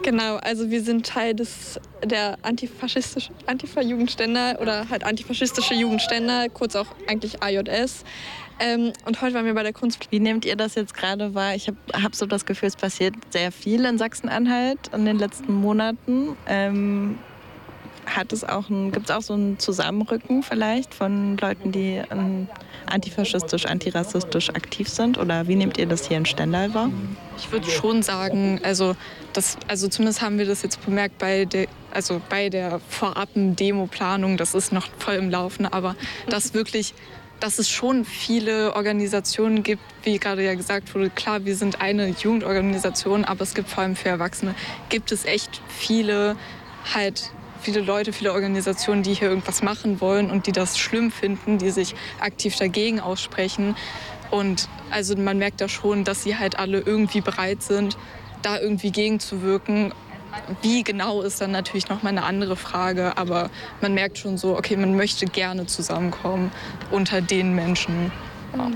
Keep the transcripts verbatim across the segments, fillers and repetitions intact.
Genau, also wir sind Teil des der antifaschistischen Antifa-Jugendständer oder halt antifaschistische Jugendständer, kurz auch eigentlich A J S. Ähm, und heute waren wir bei der Kunst. Wie nehmt ihr das jetzt gerade wahr? Ich habe hab so das Gefühl, es passiert sehr viel in Sachsen-Anhalt in den letzten Monaten. Ähm, hat es auch ein, gibt es auch so ein Zusammenrücken vielleicht von Leuten, die ähm, antifaschistisch, antirassistisch aktiv sind? Oder wie nehmt ihr das hier in Stendal wahr? Ich würde schon sagen, also, das, also zumindest haben wir das jetzt bemerkt bei der, also bei der voraben Demo-Planung, das ist noch voll im Laufen, aber dass wirklich, dass es schon viele Organisationen gibt, wie gerade ja gesagt wurde, klar, wir sind eine Jugendorganisation, aber es gibt vor allem für Erwachsene, gibt es echt viele halt viele Leute, viele Organisationen, die hier irgendwas machen wollen und die das schlimm finden, die sich aktiv dagegen aussprechen. Und also man merkt da schon, dass sie halt alle irgendwie bereit sind, da irgendwie gegenzuwirken. Wie genau ist dann natürlich noch mal eine andere Frage, aber man merkt schon so, okay, man möchte gerne zusammenkommen unter den Menschen. Ja.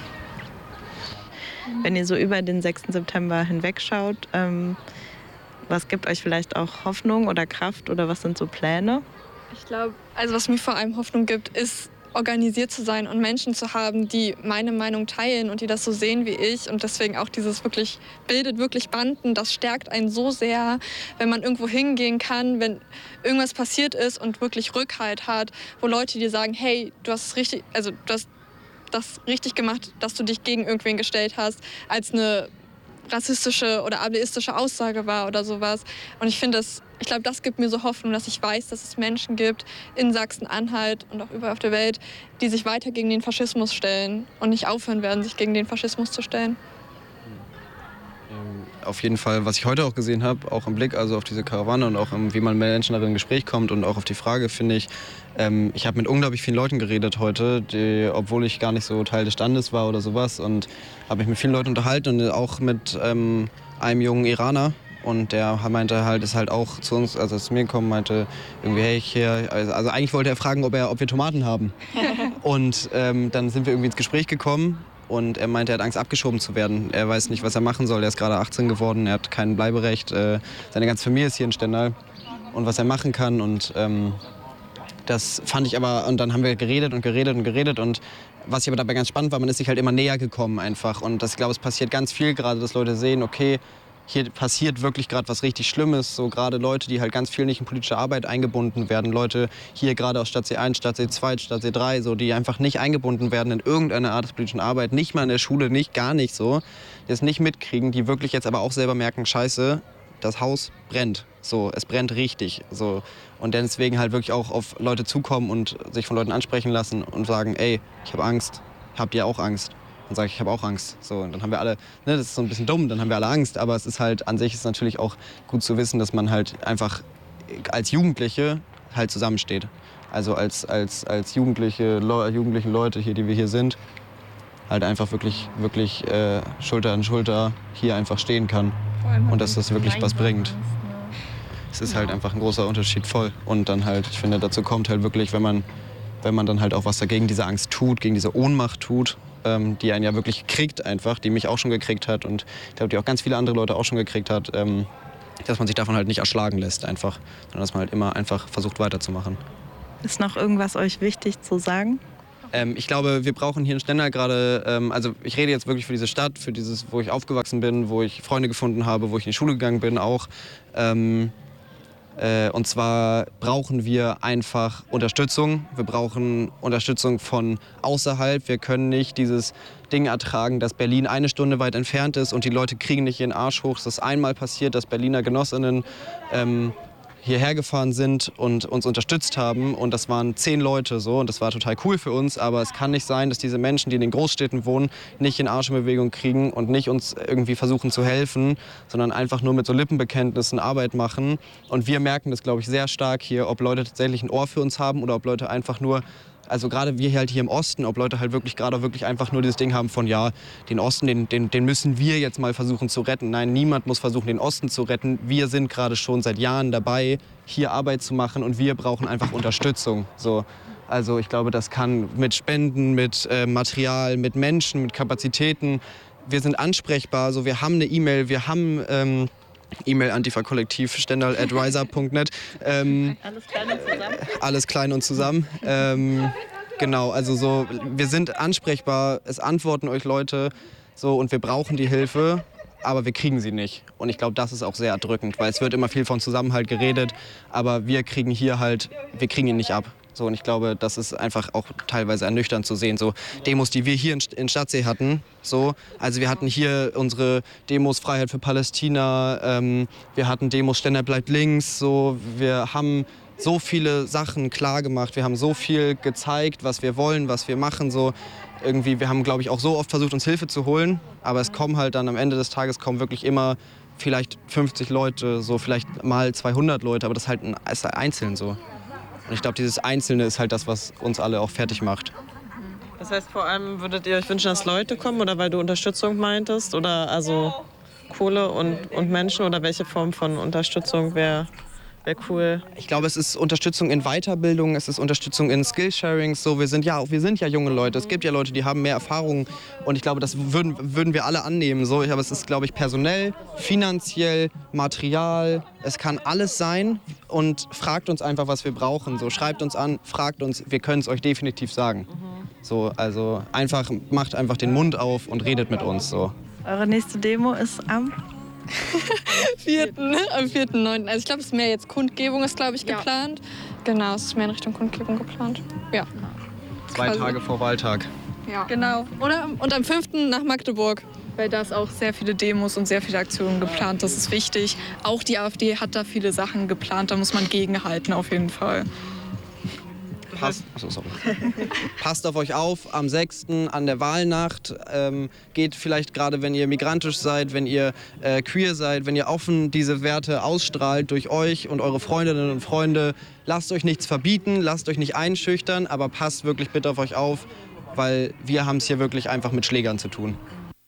Wenn ihr so über den sechsten September hinwegschaut, ähm, was gibt euch vielleicht auch Hoffnung oder Kraft oder was sind so Pläne? Ich glaube, also was mir vor allem Hoffnung gibt, ist organisiert zu sein und Menschen zu haben, die meine Meinung teilen und die das so sehen wie ich. Und deswegen auch dieses wirklich, bildet wirklich Banden, das stärkt einen so sehr, wenn man irgendwo hingehen kann, wenn irgendwas passiert ist und wirklich Rückhalt hat, wo Leute dir sagen, hey, du hast es richtig, also du hast das richtig gemacht, dass du dich gegen irgendwen gestellt hast, als eine rassistische oder ableistische Aussage war oder sowas. Und ich finde das, ich glaube, das gibt mir so Hoffnung, dass ich weiß, dass es Menschen gibt in Sachsen-Anhalt und auch überall auf der Welt, die sich weiter gegen den Faschismus stellen und nicht aufhören werden, sich gegen den Faschismus zu stellen. Auf jeden Fall, was ich heute auch gesehen habe, auch im Blick also auf diese Karawane und auch um, wie man mit Menschen darin in Gespräch kommt und auch auf die Frage, finde ich, ähm, ich habe mit unglaublich vielen Leuten geredet heute, die, obwohl ich gar nicht so Teil des Standes war oder sowas, und habe mich mit vielen Leuten unterhalten und auch mit ähm, einem jungen Iraner. Und der meinte halt, ist halt auch zu uns, also zu mir gekommen, meinte irgendwie, hey, hier, also, also eigentlich wollte er fragen, ob, er, ob wir Tomaten haben. Und ähm, dann sind wir irgendwie ins Gespräch gekommen. Und er meinte, er hat Angst, abgeschoben zu werden. Er weiß nicht, was er machen soll. Er ist gerade achtzehn geworden, er hat kein Bleiberecht. Äh, seine ganze Familie ist hier in Stendal. Und was er machen kann. Und ähm, das fand ich aber, und dann haben wir geredet und geredet und geredet. Und was ich aber dabei ganz spannend war, man ist sich halt immer näher gekommen einfach. Und das, ich glaube, es passiert ganz viel gerade, dass Leute sehen, okay, hier passiert wirklich gerade was richtig Schlimmes. So gerade Leute, die halt ganz viel nicht in politische Arbeit eingebunden werden. Leute hier gerade aus Stadt C eins, Stadt C zwei, Stadt C drei, so, die einfach nicht eingebunden werden in irgendeine Art des politischen Arbeit. Nicht mal in der Schule, nicht, gar nicht so. Die es nicht mitkriegen, die wirklich jetzt aber auch selber merken, scheiße, das Haus brennt. So, es brennt richtig. So. Und deswegen halt wirklich auch auf Leute zukommen und sich von Leuten ansprechen lassen und sagen, ey, ich habe Angst, habt ihr auch Angst? Dann sage ich, ich habe auch Angst. So, und dann haben wir alle, ne, das ist so ein bisschen dumm, dann haben wir alle Angst. Aber es ist halt, an sich ist natürlich auch gut zu wissen, dass man halt einfach als Jugendliche halt zusammensteht. Also als, als, als jugendliche, Le jugendliche Leute hier, die wir hier sind, halt einfach wirklich, wirklich äh, Schulter an Schulter hier einfach stehen kann. Und dass das wirklich was bringt. Es ist halt einfach ein großer Unterschied, voll. Und dann halt, ich finde, dazu kommt halt wirklich, wenn man, wenn man dann halt auch was dagegen diese Angst tut, gegen diese Ohnmacht tut, ähm, die einen ja wirklich kriegt einfach, die mich auch schon gekriegt hat und ich glaube, die auch ganz viele andere Leute auch schon gekriegt hat, ähm, dass man sich davon halt nicht erschlagen lässt einfach, sondern dass man halt immer einfach versucht weiterzumachen. Ist noch irgendwas euch wichtig zu sagen? Ähm, ich glaube, wir brauchen hier in Stendal gerade, ähm, also ich rede jetzt wirklich für diese Stadt, für dieses, wo ich aufgewachsen bin, wo ich Freunde gefunden habe, wo ich in die Schule gegangen bin auch. Ähm, Äh, und zwar brauchen wir einfach Unterstützung. Wir brauchen Unterstützung von außerhalb. Wir können nicht dieses Ding ertragen, dass Berlin eine Stunde weit entfernt ist und die Leute kriegen nicht ihren Arsch hoch. Es ist einmal passiert, dass Berliner Genossinnen ähm, hierher gefahren sind und uns unterstützt haben. Und das waren zehn Leute so und das war total cool für uns. Aber es kann nicht sein, dass diese Menschen, die in den Großstädten wohnen, nicht den Arsch in Bewegung kriegen und nicht uns irgendwie versuchen zu helfen, sondern einfach nur mit so Lippenbekenntnissen Arbeit machen. Und wir merken das, glaube ich, sehr stark hier, ob Leute tatsächlich ein Ohr für uns haben oder ob Leute einfach nur, also gerade wir halt hier im Osten, ob Leute halt wirklich gerade wirklich einfach nur dieses Ding haben von, ja, den Osten, den, den, den müssen wir jetzt mal versuchen zu retten. Nein, niemand muss versuchen, den Osten zu retten. Wir sind gerade schon seit Jahren dabei, hier Arbeit zu machen und wir brauchen einfach Unterstützung. So. Also ich glaube, das kann mit Spenden, mit äh, Material, mit Menschen, mit Kapazitäten. Wir sind ansprechbar, so, wir haben eine E-Mail, wir haben... Ähm, E-Mail antifa-kollektiv stendal at riser punkt net. Ähm, Alles klein und zusammen? Alles klein und zusammen. Ähm, genau, also so, wir sind ansprechbar, es antworten euch Leute so und wir brauchen die Hilfe, aber wir kriegen sie nicht. Und ich glaube, das ist auch sehr erdrückend, weil es wird immer viel von Zusammenhalt geredet, aber wir kriegen hier halt, wir kriegen ihn nicht ab. So, und ich glaube, das ist einfach auch teilweise ernüchternd zu sehen. So Demos, die wir hier in, in Stadtsee hatten. So, also wir hatten hier unsere Demos Freiheit für Palästina, ähm, wir hatten Demos Stendal bleibt links. So, wir haben so viele Sachen klar gemacht, wir haben so viel gezeigt, was wir wollen, was wir machen. So. Irgendwie, wir haben, glaube ich, auch so oft versucht, uns Hilfe zu holen, aber es kommen halt dann am Ende des Tages kommen wirklich immer vielleicht fünfzig Leute, so vielleicht mal zweihundert Leute, aber das ist halt ein, ist einzeln so. Und ich glaube, dieses Einzelne ist halt das, was uns alle auch fertig macht. Das heißt, vor allem würdet ihr euch wünschen, dass Leute kommen oder weil du Unterstützung meintest? Oder also Kohle und, und Menschen oder welche Form von Unterstützung wäre wär cool? Ich glaube, es ist Unterstützung in Weiterbildung, es ist Unterstützung in Skillsharings. So, wir sind ja, wir sind ja junge Leute. Es gibt ja Leute, die haben mehr Erfahrung. Und ich glaube, das würden, würden wir alle annehmen. So, aber es ist, glaube ich, personell, finanziell, Material. Es kann alles sein. Und fragt uns einfach, was wir brauchen. So, schreibt uns an, fragt uns. Wir können es euch definitiv sagen. So, also einfach macht einfach den Mund auf und redet mit uns. So. Eure nächste Demo ist am vierten Am vierten neunten Also ich glaube, es ist mehr jetzt Kundgebung ist, glaube ich, geplant. Ja. Genau, es ist mehr in Richtung Kundgebung geplant. Ja. Zwei also, Tage vor Wahltag. Ja. Genau. Oder, und am fünften nach Magdeburg. Weil da ist auch sehr viele Demos und sehr viele Aktionen geplant. Das ist wichtig. Auch die AfD hat da viele Sachen geplant. Da muss man gegenhalten auf jeden Fall. Passt, achso, sorry. Passt auf euch auf am sechsten an der Wahlnacht. Ähm, geht vielleicht gerade, wenn ihr migrantisch seid, wenn ihr äh, queer seid, wenn ihr offen diese Werte ausstrahlt durch euch und eure Freundinnen und Freunde. Lasst euch nichts verbieten, lasst euch nicht einschüchtern, aber passt wirklich bitte auf euch auf, weil wir haben es hier wirklich einfach mit Schlägern zu tun.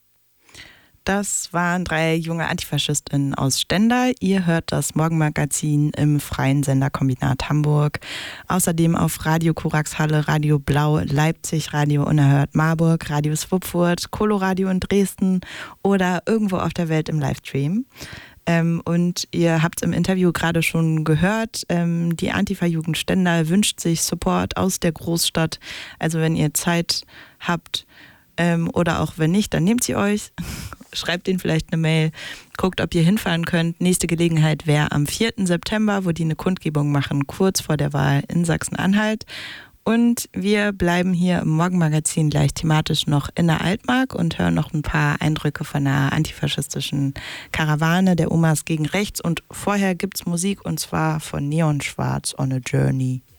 Das waren drei junge AntifaschistInnen aus Stendal. Ihr hört das Morgenmagazin im Freien Senderkombinat Hamburg. Außerdem auf Radio Koraxhalle, Radio Blau, Leipzig, Radio Unerhört Marburg, Radio Swupfurt, Coloradio in Dresden oder irgendwo auf der Welt im Livestream. Ähm, und ihr habt es im Interview gerade schon gehört, ähm, die Antifa-Jugend Stendal wünscht sich Support aus der Großstadt. Also wenn ihr Zeit habt, Ähm, oder auch wenn nicht, dann nehmt sie euch, schreibt ihnen vielleicht eine Mail, guckt, ob ihr hinfahren könnt. Nächste Gelegenheit wäre am vierten September, wo die eine Kundgebung machen, kurz vor der Wahl in Sachsen-Anhalt. Und wir bleiben hier im Morgenmagazin gleich thematisch noch in der Altmark und hören noch ein paar Eindrücke von einer antifaschistischen Karawane der Omas gegen Rechts. Und vorher gibt's Musik und zwar von Neon Schwarz On a Journey.